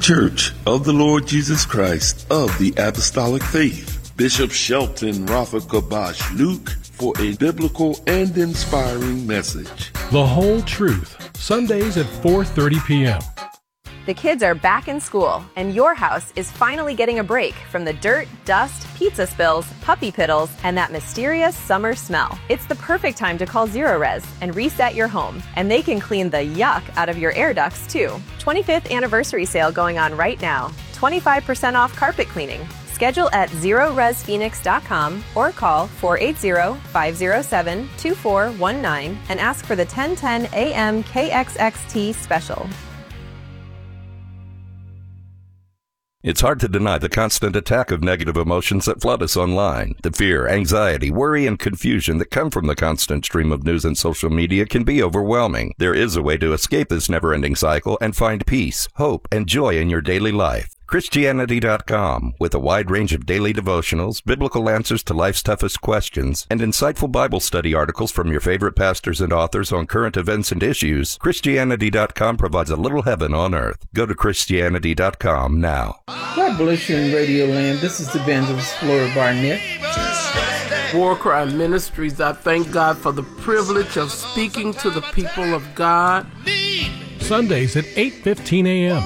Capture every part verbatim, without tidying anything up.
Church of the Lord Jesus Christ of the Apostolic Faith. Bishop Shelton Rafa Kabash Luke for a biblical and inspiring message. The Whole Truth, Sundays at four thirty p.m. The kids are back in school, and your house is finally getting a break from the dirt, dust, pizza spills, puppy piddles, and that mysterious summer smell. It's the perfect time to call Zerorez and reset your home, and they can clean the yuck out of your air ducts, too. twenty-fifth anniversary sale going on right now. twenty-five percent off carpet cleaning. Schedule at zero res phoenix dot com or call four eight zero, five zero seven, two four one nine and ask for the ten ten A M K X X T special. It's hard to deny the constant attack of negative emotions that flood us online. The fear, anxiety, worry, and confusion that come from the constant stream of news and social media can be overwhelming. There is a way to escape this never-ending cycle and find peace, hope, and joy in your daily life. Christianity dot com, with a wide range of daily devotionals, biblical answers to life's toughest questions, and insightful Bible study articles from your favorite pastors and authors on current events and issues, Christianity dot com provides a little heaven on earth. Go to Christianity dot com now. God bless you in Radio Land. This is Evangelist Flora Barnett. War Cry Ministries, I thank God for the privilege of speaking to the people of God. Sundays at eight fifteen a.m.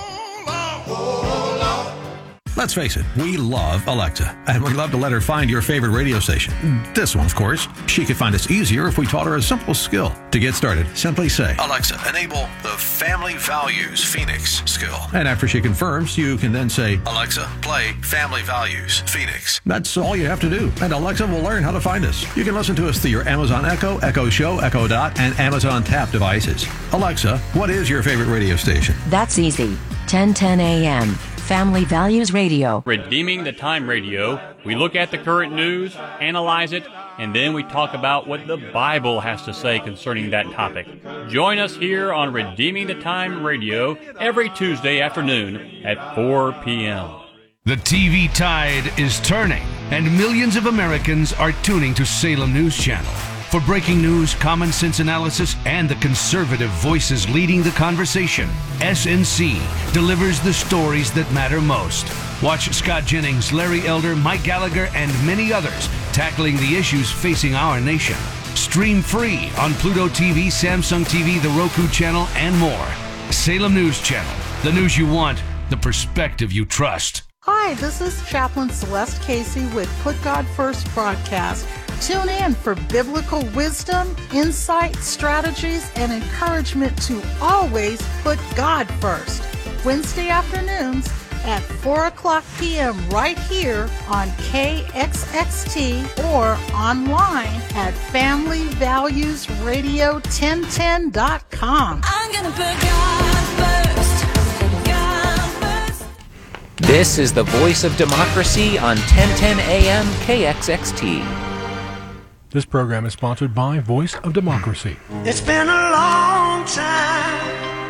Let's face it, we love Alexa, and we love to let her find your favorite radio station. This one, of course. She could find us easier if we taught her a simple skill. To get started, simply say, Alexa, enable the Family Values Phoenix skill. And after she confirms, you can then say, Alexa, play Family Values Phoenix. That's all you have to do, and Alexa will learn how to find us. You can listen to us through your Amazon Echo, Echo Show, Echo Dot, and Amazon Tap devices. Alexa, what is your favorite radio station? That's easy. ten ten a.m. Family Values Radio. Redeeming the Time Radio. We look at the current news, analyze it, and then we talk about what the Bible has to say concerning that topic. Join us here on Redeeming the Time Radio every Tuesday afternoon at four p.m. The T V tide is turning, and millions of Americans are tuning to Salem News Channel. For breaking news, common sense analysis, and the conservative voices leading the conversation, S N C delivers the stories that matter most. Watch Scott Jennings, Larry Elder, Mike Gallagher, and many others tackling the issues facing our nation. Stream free on Pluto T V, Samsung T V, the Roku channel, and more. Salem News Channel, the news you want, the perspective you trust. Hi, this is Chaplain Celeste Casey with Put God First broadcast. Tune in for biblical wisdom, insight, strategies, and encouragement to always put God first. Wednesday afternoons at four o'clock p.m. right here on K X X T or online at family values radio ten ten dot com. I'm gonna put God first. God first. This is the Voice of Democracy on ten ten a m K X X T. This program is sponsored by Voice of Democracy. It's been a long time,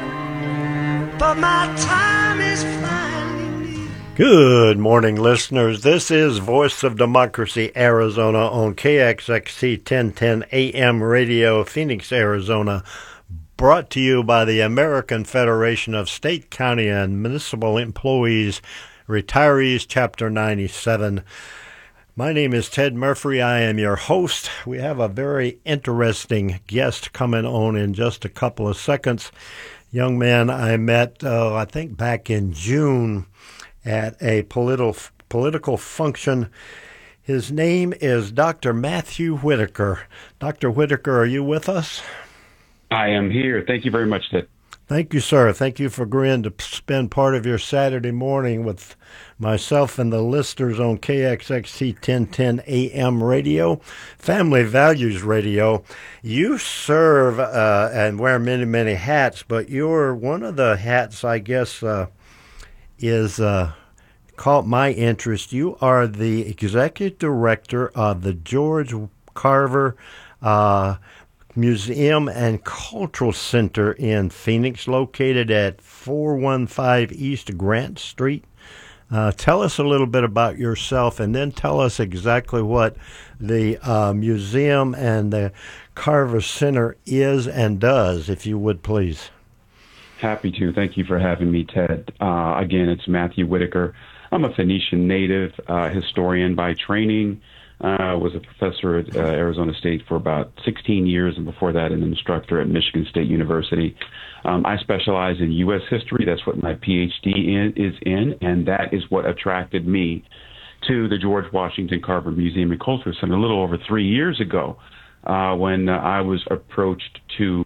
but my time is finally near. Good morning, listeners. This is Voice of Democracy, Arizona on K X X T ten ten A M Radio, Phoenix, Arizona. Brought to you by the American Federation of State, County, and Municipal Employees, Retirees, Chapter ninety-seven. My name is Ted Murphy. I am your host. We have a very interesting guest coming on in just a couple of seconds. Young man I met, uh, I think, back in June at a political political function. His name is Doctor Matthew Whitaker. Doctor Whitaker, are you with us? I am here. Thank you very much, Ted. Thank you, sir. Thank you for agreeing to spend part of your Saturday morning with myself and the listeners on K X X T ten ten A M Radio, Family Values Radio. You serve uh, and wear many, many hats, but you're one of the hats, I guess, uh, is uh, caught my interest. You are the executive director of the George Carver uh Museum and Cultural Center in Phoenix, located at four one five East Grant Street. Uh, tell us a little bit about yourself, and then tell us exactly what the uh, museum and the Carver Center is and does, if you would, please. Happy to. Thank you for having me, Ted. Uh, again, it's Matthew Whitaker. I'm a Phoenician native, uh, historian by training. I uh, was a professor at uh, Arizona State for about sixteen years, and before that, an instructor at Michigan State University. Um, I specialize in U S history. That's what my P H D in, is in, and that is what attracted me to the George Washington Carver Museum and Cultural Center a little over three years ago uh, when uh, I was approached to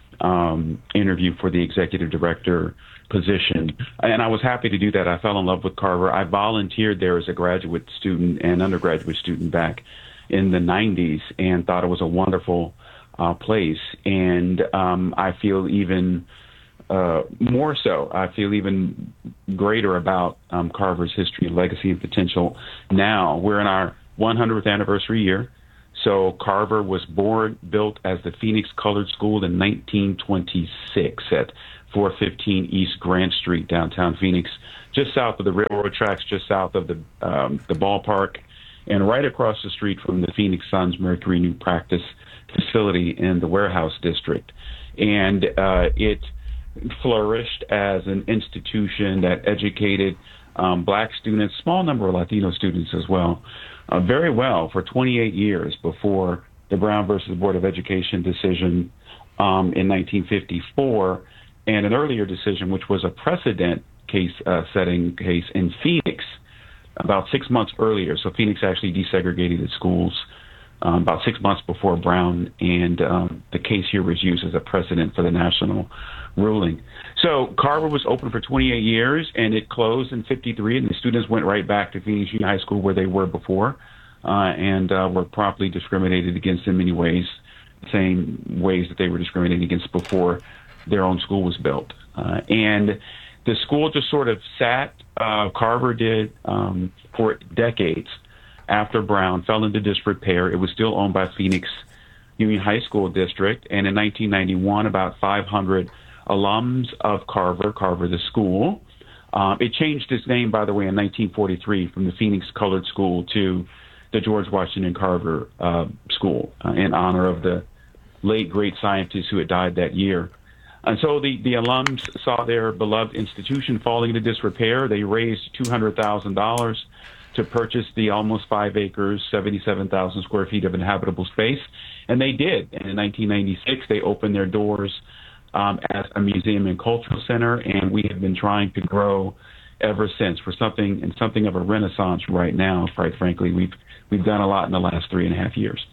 um, interview for the executive director position. And I was happy to do that. I fell in love with Carver. I volunteered there as a graduate student and undergraduate student back in the nineties and thought it was a wonderful uh, place. And um, I feel even uh, more so, I feel even greater about um, Carver's history and legacy and potential now. We're in our one hundredth anniversary year. So Carver was born, built as the Phoenix Colored School in nineteen twenty-six at four fifteen East Grant Street, downtown Phoenix, just south of the railroad tracks, just south of the um, the ballpark, and right across the street from the Phoenix Suns Mercury New Practice facility in the Warehouse District. And uh, it flourished as an institution that educated um, black students, small number of Latino students as well, uh, very well for twenty-eight years before the Brown versus Board of Education decision um, in nineteen fifty-four, and an earlier decision, which was a precedent case uh, setting case in Phoenix about six months earlier. So Phoenix actually desegregated its schools um, about six months before Brown, and um, the case here was used as a precedent for the national ruling. So Carver was open for twenty-eight years, and it closed in fifty-three, and the students went right back to Phoenix Union High School where they were before, uh, and uh, were promptly discriminated against in many ways, the same ways that they were discriminated against before their own school was built. Uh, and the school just sort of sat, uh, Carver did, um, for decades after Brown fell into disrepair. It was still owned by Phoenix Union High School District, and in nineteen ninety-one, about five hundred alums of Carver, Carver the school. Um, it changed its name, by the way, in nineteen forty-three from the Phoenix Colored School to the George Washington Carver uh, School uh, in honor of the late great scientist who had died that year. And so the, the alums saw their beloved institution falling into disrepair. They raised two hundred thousand dollars to purchase the almost five acres, seventy-seven thousand square feet of inhabitable space, and they did. And in nineteen ninety-six, they opened their doors um, as a museum and cultural center, and we have been trying to grow ever since. For something in something of a renaissance right now, quite frankly. We've we've done a lot in the last three and a half years.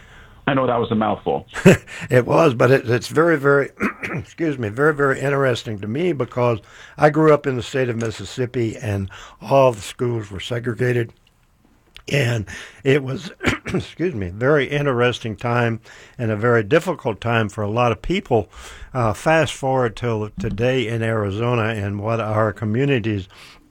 I know that was a mouthful. It was, but it, it's very, very, excuse me, very, very interesting to me because I grew up in the state of Mississippi and all the schools were segregated. And it was, excuse me, very interesting time and a very difficult time for a lot of people. Uh, fast forward till today in Arizona and what our communities,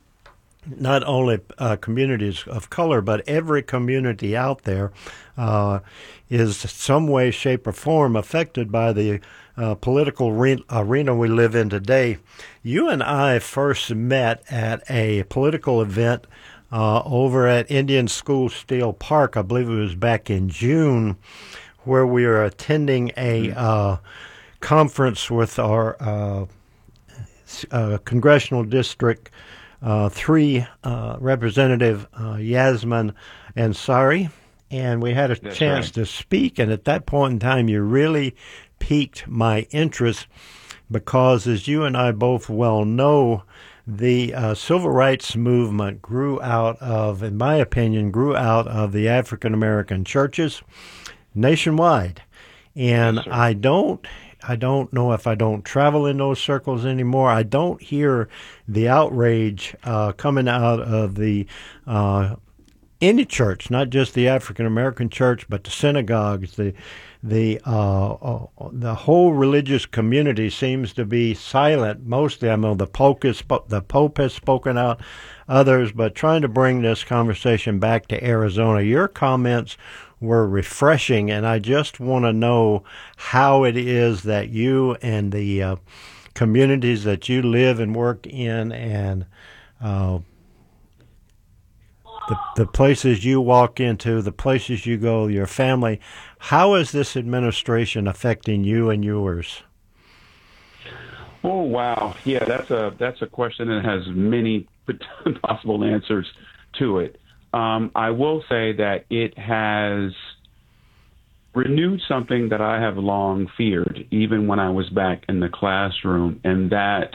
not only uh, communities of color, but every community out there uh, is some way, shape, or form affected by the uh, political re- arena we live in today. You and I first met at a political event uh, over at Indian School Steel Park. I believe it was back in June, where we were attending a uh, conference with our uh, uh, congressional district Uh, three uh, representative uh, Yasmin Ansari, and we had a That's chance right. to speak. And at that point in time, you really piqued my interest because, as you and I both well know, the uh, civil rights movement grew out of, in my opinion, grew out of the African American churches nationwide. And yes, I don't. I don't know if I don't travel in those circles anymore. I don't hear the outrage uh, coming out of the uh, any church, not just the African American church, but the synagogues. The the uh, uh, the whole religious community seems to be silent. Mostly, I know the Pope has, the Pope has spoken out, others, but trying to bring this conversation back to Arizona. Your comments were refreshing, and I just want to know how it is that you and the uh, communities that you live and work in and uh, the, the places you walk into, the places you go, your family, how is this administration affecting you and yours? Oh, wow. Yeah, that's a that's a question that has many possible answers to it. Um, I will say that it has renewed something that I have long feared, even when I was back in the classroom, and that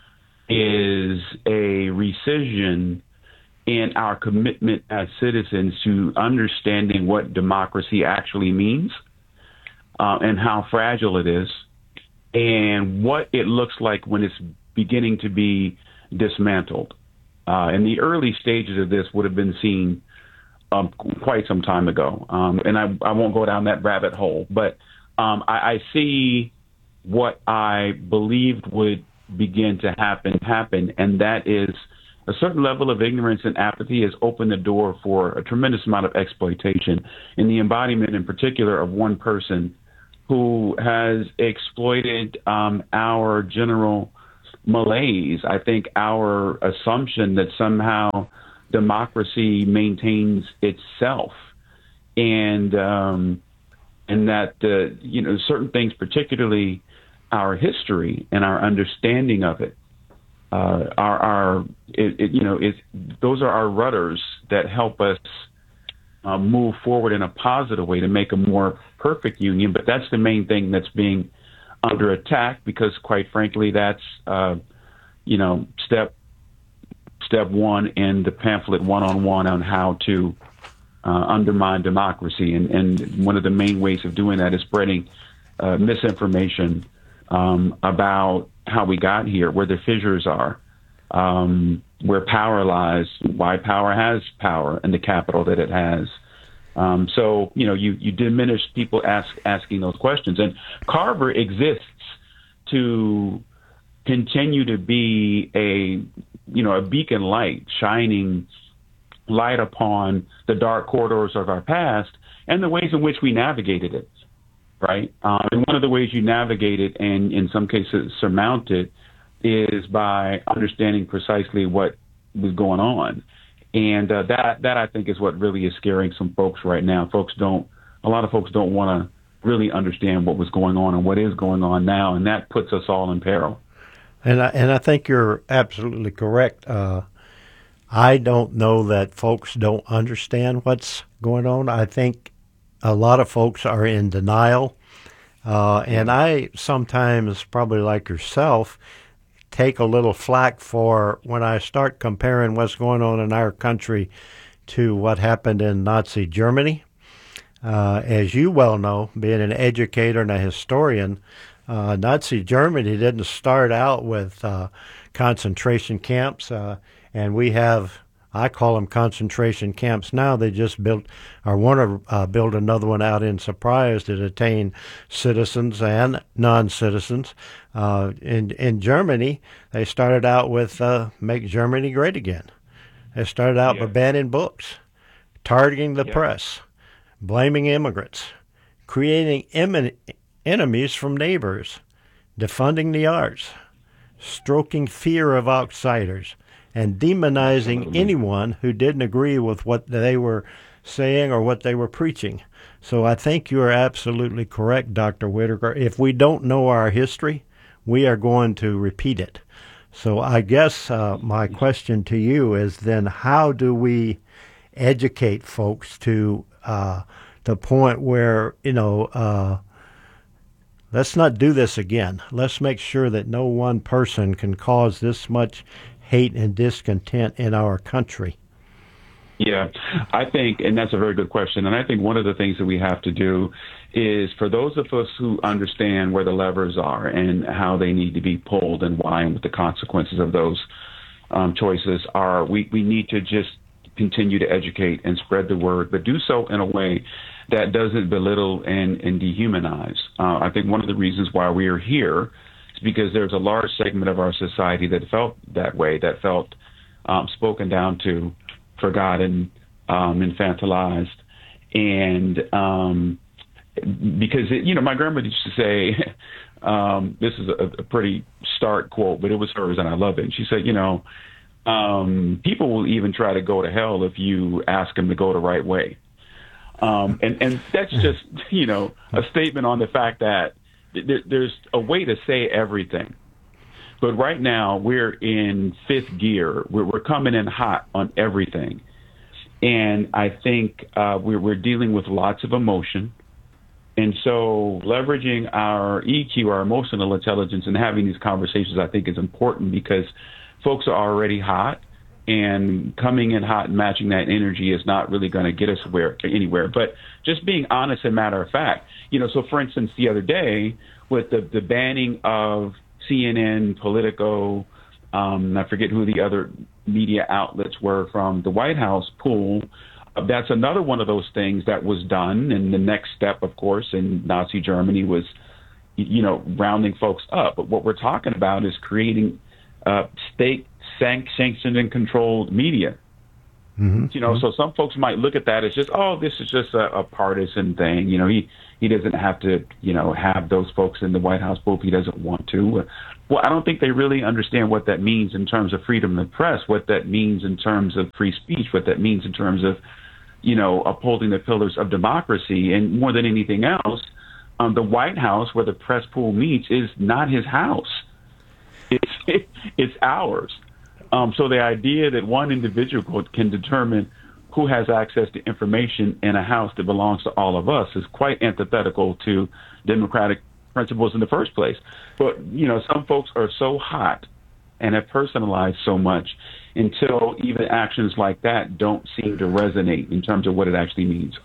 is a rescission in our commitment as citizens to understanding what democracy actually means uh, and how fragile it is, and what it looks like when it's beginning to be dismantled. Uh, and the early stages of this would have been seen um, quite some time ago. Um, and I, I won't go down that rabbit hole, but um, I, I see what I believed would begin to happen, happen, and that is a certain level of ignorance and apathy has opened the door for a tremendous amount of exploitation in the embodiment in particular of one person who has exploited um, our general malaise. I think our assumption that somehow democracy maintains itself, and um, and that uh, you know certain things, particularly our history and our understanding of it, uh, are are it, it, you know it, those are our rudders that help us uh, move forward in a positive way to make a more perfect union. But that's the main thing that's being under attack, because quite frankly, that's uh, you know step step one in the pamphlet one-on-one on how to uh, undermine democracy. And, and one of the main ways of doing that is spreading uh, misinformation um, about how we got here, where the fissures are, um, where power lies, why power has power, and the capital that it has. Um, so, you know, you, you diminish people ask, asking those questions. And Carver exists to continue to be a, you know, a beacon light, shining light upon the dark corridors of our past and the ways in which we navigated it, right? Um, and one of the ways you navigate it and in some cases surmount it is by understanding precisely what was going on. And uh, that, that I think is what really is scaring some folks right now. Folks don't, a lot of folks don't want to really understand what was going on and what is going on now, and that puts us all in peril. And I, and I think you're absolutely correct. Uh, I don't know that folks don't understand what's going on. I think a lot of folks are in denial. Uh, and I sometimes, probably like yourself, take a little flack for when I start comparing what's going on in our country to what happened in Nazi Germany. Uh, as you well know, being an educator and a historian, uh, Nazi Germany didn't start out with uh, concentration camps, uh, and we have, I call them concentration camps now. They just built, or want to uh, build another one out in Surprise to detain citizens and non-citizens. Uh, in in Germany, they started out with uh, Make Germany Great Again. They started out yeah. by banning books, targeting the yeah. press, blaming immigrants, creating em- enemies from neighbors, defunding the arts, stroking fear of outsiders, and demonizing anyone who didn't agree with what they were saying or what they were preaching. So I think you are absolutely correct, Doctor Whitaker. If we don't know our history, we are going to repeat it. So I guess uh, my question to you is then, how do we educate folks to uh, the point where, you know, uh, let's not do this again. Let's make sure that no one person can cause this much hate and discontent in our country? Yeah, I think, and that's a very good question, and I think one of the things that we have to do is, for those of us who understand where the levers are and how they need to be pulled and why and what the consequences of those um, choices are, we, we need to just continue to educate and spread the word, but do so in a way that doesn't belittle and, and dehumanize. Uh, I think one of the reasons why we are here is because there's a large segment of our society that felt that way, that felt um, spoken down to, forgotten, um, infantilized. And um, because, it, you know, my grandmother used to say, um, this is a, a pretty stark quote, but it was hers and I love it. And she said, you know, um, people will even try to go to hell if you ask them to go the right way. Um, and, and that's just, you know, a statement on the fact that th- there's a way to say everything. But right now, we're in fifth gear. We're, we're coming in hot on everything. And I think uh, we're, we're dealing with lots of emotion. And so leveraging our E Q, our emotional intelligence, and having these conversations, I think, is important because folks are already hot. And coming in hot and matching that energy is not really going to get us where, anywhere. But just being honest and matter of fact, you know, so for instance, the other day with the, the banning of C N N, Politico, um, I forget who the other media outlets were from the White House pool, uh, that's another one of those things that was done. And the next step, of course, in Nazi Germany was, you know, rounding folks up. But what we're talking about is creating uh, state sanctioned and controlled media. Mm-hmm. You know, mm-hmm. So some folks might look at that as just, oh, this is just a, a partisan thing. You know, he, he doesn't have to, you know, have those folks in the White House pool if he doesn't want to. Well, I don't think they really understand what that means in terms of freedom of the press, what that means in terms of free speech, what that means in terms of, you know, upholding the pillars of democracy. And more than anything else, um, the White House, where the press pool meets, is not his house. It's, it, it's ours. Um, so the idea that one individual can determine who has access to information in a house that belongs to all of us is quite antithetical to democratic principles in the first place. But, you know, some folks are so hot and have personalized so much until even actions like that don't seem to resonate in terms of what it actually means.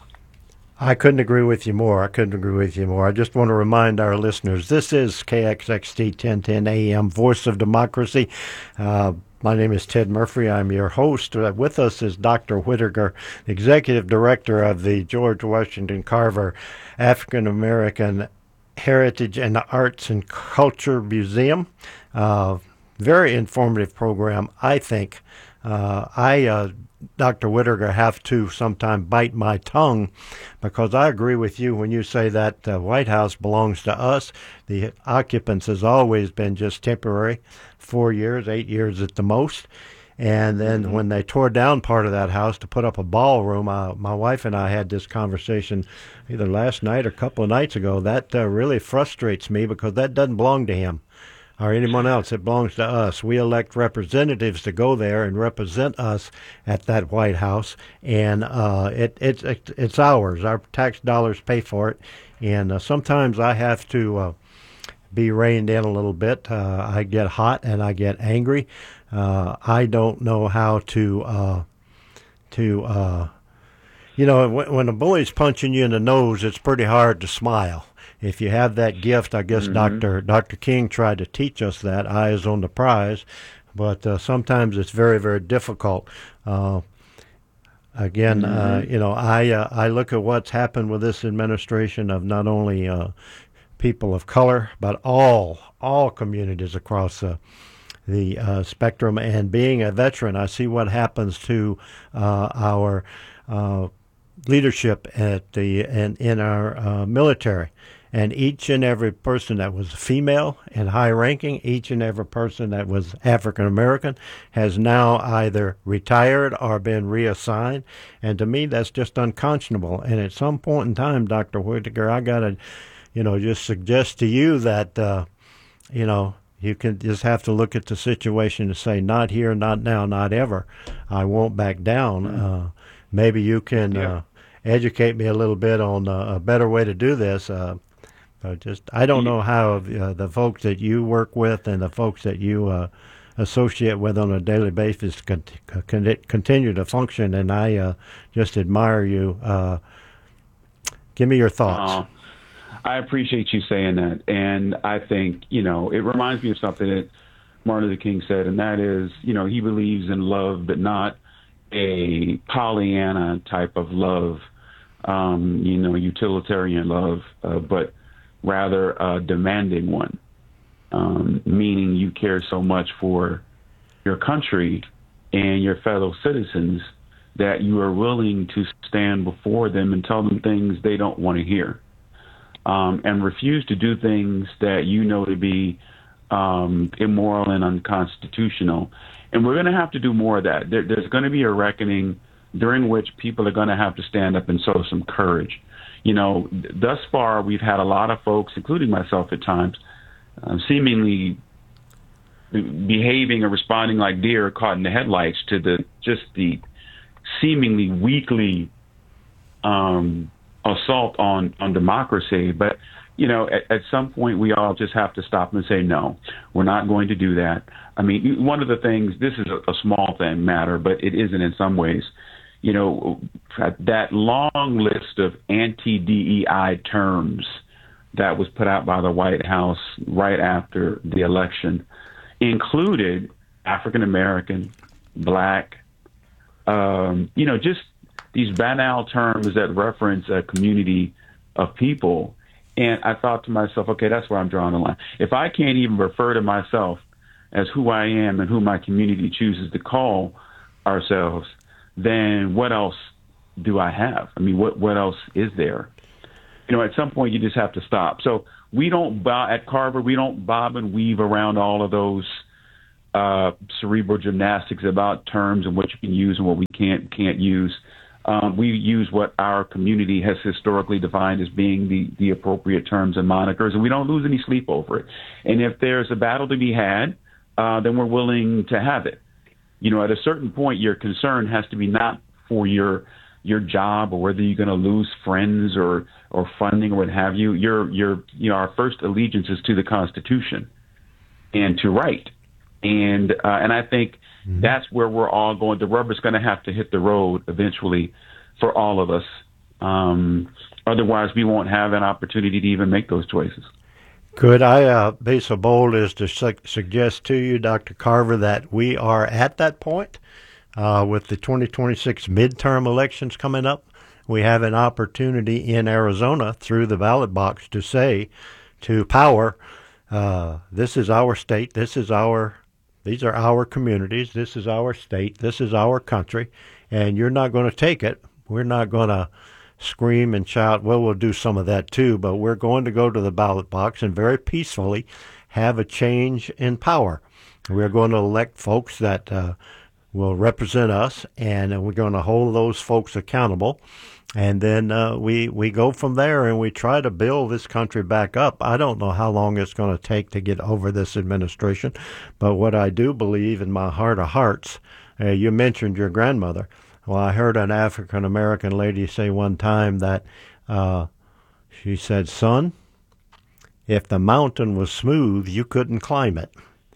I couldn't agree with you more. I couldn't agree with you more. I just want to remind our listeners, this is K X X T ten ten A M, Voice of Democracy. Uh, My name is Ted Murphy. I'm your host. Uh, with us is Doctor Whitaker, Executive Director of the George Washington Carver African American Heritage and Arts and Culture Museum. Uh, very informative program, I think. Uh, I, uh, Doctor Whitaker, have to sometime bite my tongue because I agree with you when you say that the uh, White House belongs to us. The occupants has always been just temporary. Four years, eight years at the most. And then mm-hmm. when they tore down part of that house to put up a ballroom, uh, my wife and I had this conversation either last night or a couple of nights ago. That uh, really frustrates me because that doesn't belong to him or anyone else. It belongs to us. We elect representatives to go there and represent us at that White House, and uh, it, it, it it's ours. Our tax dollars pay for it, and uh, sometimes I have to uh, be reined in a little bit. Uh, I get hot and I get angry. Uh, I don't know how to, uh, to, uh, you know, when, when a bully's punching you in the nose, it's pretty hard to smile. If you have that gift, I guess mm-hmm. Doctor Doctor King tried to teach us that, eyes on the prize, but uh, sometimes it's very, very difficult. Uh, again, mm-hmm. uh, you know, I uh, I look at what's happened with this administration of not only uh, people of color, but all all communities across uh, the uh, spectrum. And being a veteran, I see what happens to uh, our uh, leadership at the in, in our uh, military. And each and every person that was female and high-ranking, each and every person that was African-American has now either retired or been reassigned. And to me, that's just unconscionable. And at some point in time, Doctor Whitaker, I got to, you know, just suggest to you that, uh, you know, you can just have to look at the situation and say, not here, not now, not ever. I won't back down. Mm-hmm. Uh, maybe you can yeah. uh, educate me a little bit on uh, a better way to do this. Uh, I just I don't know how uh, the folks that you work with and the folks that you uh, associate with on a daily basis con- con- continue to function, and I uh, just admire you. Uh, give me your thoughts. Uh, I appreciate you saying that, and I think, you know, it reminds me of something that Martin Luther King said, and that is, you know, he believes in love, but not a Pollyanna type of love, um, you know, utilitarian love, uh, but rather a demanding one, um, meaning you care so much for your country and your fellow citizens that you are willing to stand before them and tell them things they don't want to hear, um, and refuse to do things that you know to be um, immoral and unconstitutional. And we're going to have to do more of that. There, there's going to be a reckoning during which people are going to have to stand up and show some courage. You know, thus far, we've had a lot of folks, including myself at times, uh, seemingly behaving or responding like deer caught in the headlights to the just the seemingly weekly um, assault on, on democracy. But, you know, at, at some point we all just have to stop and say, no, we're not going to do that. I mean, one of the things, this is a, a small thing matter, but it isn't in some ways. You know, that long list of anti-D E I terms that was put out by the White House right after the election included African American, black, um, you know, just these banal terms that reference a community of people. And I thought to myself, okay, that's where I'm drawing the line. If I can't even refer to myself as who I am and who my community chooses to call ourselves, then what else do I have? I mean, what what else is there? You know, at some point you just have to stop. So we don't, at Carver, we don't bob and weave around all of those uh, cerebral gymnastics about terms and what you can use and what we can't can't use. Um, we use what our community has historically defined as being the, the appropriate terms and monikers, and we don't lose any sleep over it. And if there's a battle to be had, uh, then we're willing to have it. You know, at a certain point, your concern has to be not for your your job or whether you're going to lose friends or, or funding or what have you. Your your you know, our first allegiance is to the Constitution and to right. And uh, and I think mm-hmm. that's where we're all going. The rubber's going to have to hit the road eventually for all of us. Um, otherwise, we won't have an opportunity to even make those choices. Could I uh, be so bold as to su- suggest to you, Doctor Carver, that we are at that point uh, with the twenty twenty-six midterm elections coming up? We have an opportunity in Arizona through the ballot box to say to power, uh, this is our state, this is our, these are our communities, this is our state, this is our country, and you're not going to take it. We're not going to scream and shout. Well, we'll do some of that too, but we're going to go to the ballot box and very peacefully have a change in power. We're going to elect folks that uh, will represent us, and we're going to hold those folks accountable. And then uh, we we go from there, and we try to build this country back up. I don't know how long it's going to take to get over this administration, but what I do believe in my heart of hearts, uh, you mentioned your grandmother. Well, I heard an African-American lady say one time that uh, she said, son, if the mountain was smooth, you couldn't climb it.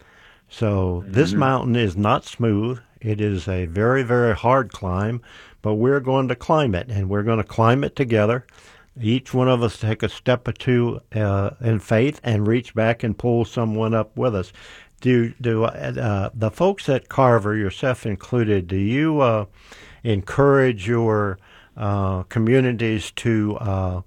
So mm-hmm. this mountain is not smooth. It is a very, very hard climb, but we're going to climb it, and we're going to climb it together. Each one of us take a step or two uh, in faith and reach back and pull someone up with us. Do do uh, the folks at Carver, yourself included, do you uh, encourage your uh, communities to uh,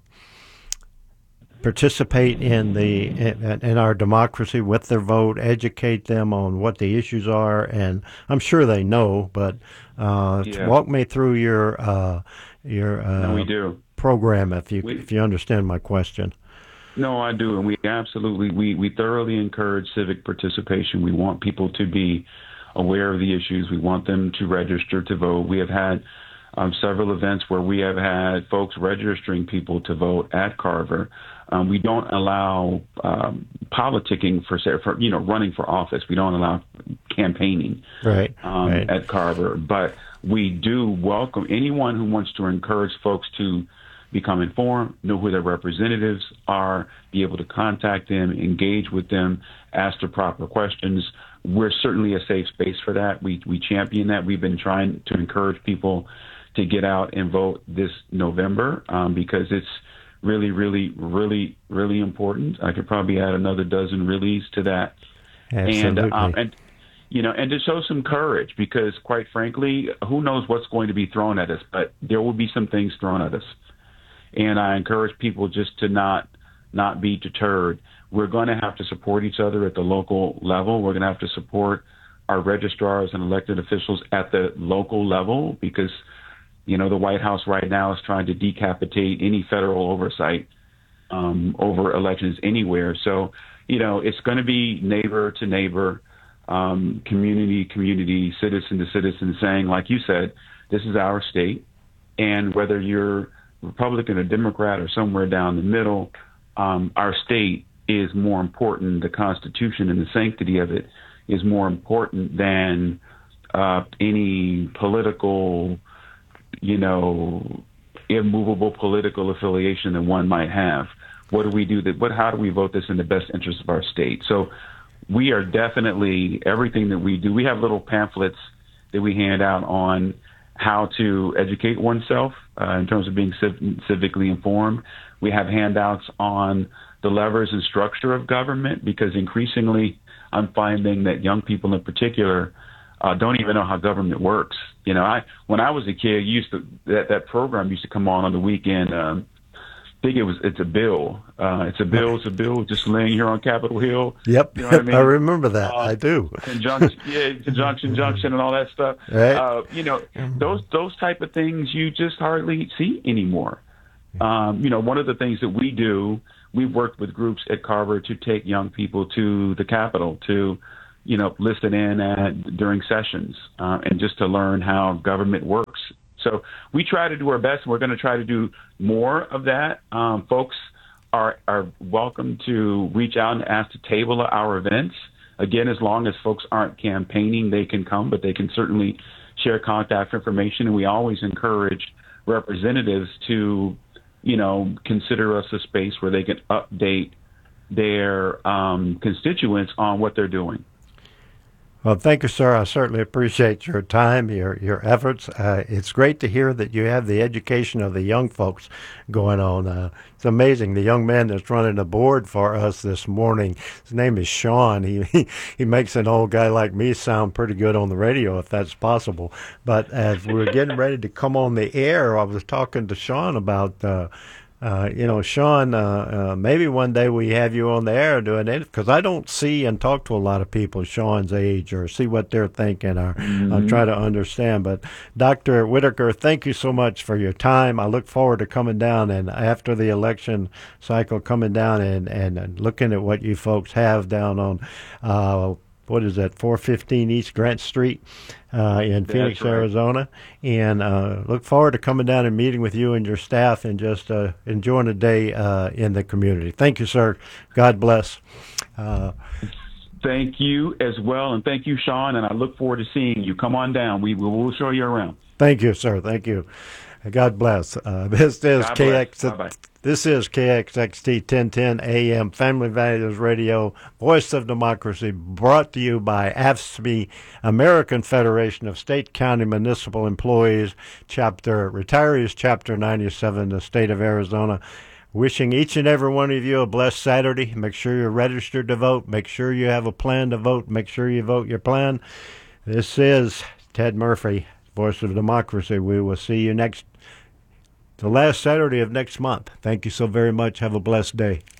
participate in the in, in our democracy with their vote, educate them on what the issues are? And I'm sure they know, but uh, yeah. walk me through your uh, your uh, no, we do. program if you we, if you understand my question. No, I do, and we absolutely we we thoroughly encourage civic participation. We want people to be aware of the issues. We want them to register to vote. We have had um, several events where we have had folks registering people to vote at Carver. Um, we don't allow um, politicking for, for, you know, running for office. We don't allow campaigning right, um, right. at Carver. But we do welcome anyone who wants to encourage folks to become informed, know who their representatives are, be able to contact them, engage with them, ask the proper questions. We're certainly a safe space for that. We we champion that. We've been trying to encourage people to get out and vote this November um, because it's really, really, really, really important. I could probably add another dozen reallies to that. Absolutely. And, um, and you know, and to show some courage because, quite frankly, who knows what's going to be thrown at us, but there will be some things thrown at us. And I encourage people just to not not be deterred. We're going to have to support each other at the local level. We're going to have to support our registrars and elected officials at the local level because, you know, the White House right now is trying to decapitate any federal oversight um, over elections anywhere. So, you know, it's going to be neighbor to neighbor, um, community, community, citizen to citizen saying, like you said, this is our state. And whether you're Republican or Democrat or somewhere down the middle, um, our state is more important. The Constitution and the sanctity of it is more important than uh, any political, you know, immovable political affiliation that one might have. What do we do that? What? How do we vote this in the best interest of our state? So we are definitely, everything that we do, we have little pamphlets that we hand out on how to educate oneself uh, in terms of being civ- civically informed. We have handouts on the levers and structure of government, because increasingly I'm finding that young people in particular uh, don't even know how government works. You know, I when I was a kid, used to that that program used to come on on the weekend. Um, I think it was it's a bill. Uh, it's a bill. It's a bill. Just laying here on Capitol Hill. Yep, you know what I mean? I remember that. Uh, I do. Conjunction, yeah, conjunction, junction, and all that stuff. Right. Uh, you know, those those type of things you just hardly see anymore. Um, you know, one of the things that we do, we've worked with groups at Carver to take young people to the Capitol to, you know, listen in at during sessions uh, and just to learn how government works. So we try to do our best. We're going to try to do more of that. Um, folks are are welcome to reach out and ask to table at our events. Again, as long as folks aren't campaigning, they can come, but they can certainly share contact information. And we always encourage representatives to, you know, consider us a space where they can update their um, constituents on what they're doing. Well, thank you, sir. I certainly appreciate your time, your your efforts. Uh, it's great to hear that you have the education of the young folks going on. Uh, it's amazing. The young man that's running the board for us this morning, his name is Sean. He, he he makes an old guy like me sound pretty good on the radio, if that's possible. But as we were getting ready to come on the air, I was talking to Sean about uh, Uh, you know, Sean, uh, uh, maybe one day we have you on the air doing it, because I don't see and talk to a lot of people Sean's age or see what they're thinking or Mm-hmm. uh, try to understand. But Doctor Whitaker, thank you so much for your time. I look forward to coming down and after the election cycle, coming down and, and, and looking at what you folks have down on, uh, what is that, four fifteen East Grant Street uh, in That's Phoenix, right. Arizona. And uh, look forward to coming down and meeting with you and your staff and just uh, enjoying a day uh, in the community. Thank you, sir. God bless. Uh, Thank you as well, and thank you, Sean, and I look forward to seeing you. Come on down. We will show you around. Thank you, sir. Thank you. God bless. Uh, this is God K bless. X. Bye-bye. This is K X X T ten ten A M Family Values Radio, Voice of Democracy, brought to you by A F S C M E, American Federation of State, County, Municipal Employees, Chapter Retirees, Chapter ninety-seven, the state of Arizona. Wishing each and every one of you a blessed Saturday. Make sure you're registered to vote. Make sure you have a plan to vote. Make sure you vote your plan. This is Ted Murphy, Voice of Democracy. We will see you next, the last Saturday of next month. Thank you so very much. Have a blessed day.